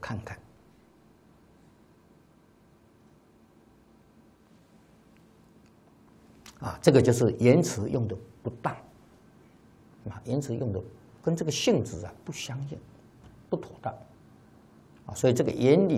看看。这个就是言辞用的不当，言辞用的跟这个性质不相应，不妥当，所以这个言理